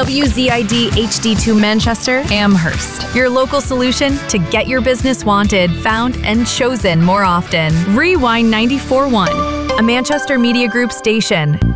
WZID HD2 Manchester, Amherst. Your local solution to get your business wanted, found, and chosen more often. Rewind 94.1, a Manchester Media Group station.